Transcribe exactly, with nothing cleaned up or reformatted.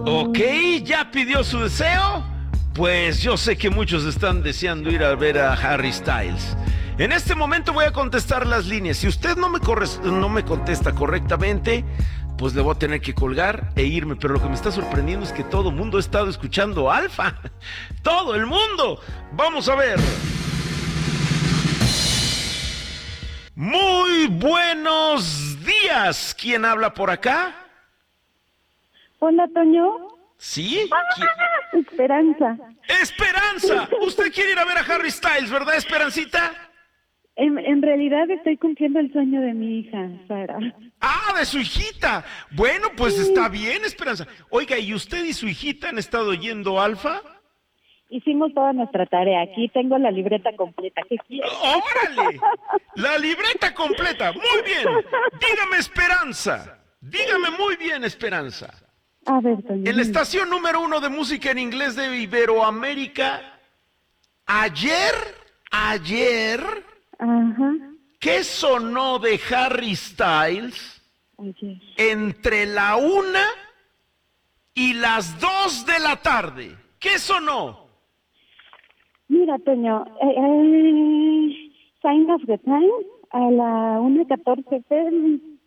Ok, ¿ya pidió su deseo? Pues yo sé que muchos están deseando ir a ver a Harry Styles. En este momento voy a contestar las líneas. Si usted no me, corre- no me contesta correctamente, pues le voy a tener que colgar e irme. Pero lo que me está sorprendiendo es que todo el mundo ha estado escuchando Alfa. ¡Todo el mundo! Vamos a ver. Muy buenos días. ¿Quién habla por acá? Hola, Toño. ¿Sí? ¿Qui- Esperanza. Esperanza. Usted quiere ir a ver a Harry Styles, ¿verdad, Esperancita? En, en realidad estoy cumpliendo el sueño de mi hija, Sara. Ah, de su hijita. Bueno, pues está bien, Esperanza. Oiga, ¿y usted y su hijita han estado oyendo Alfa? Hicimos toda nuestra tarea. Aquí tengo la libreta completa. ¿Qué quieres? ¡Órale! La libreta completa. Muy bien. Dígame, Esperanza. Dígame muy bien, Esperanza. A ver, Toño, En la dime. estación número uno de música en inglés de Iberoamérica, ayer, ayer, Ajá. ¿qué sonó de Harry Styles Oye. entre la una y las dos de la tarde? ¿Qué sonó? Mira, Toño, eh, eh, Sign of the Time a la una catorce pm.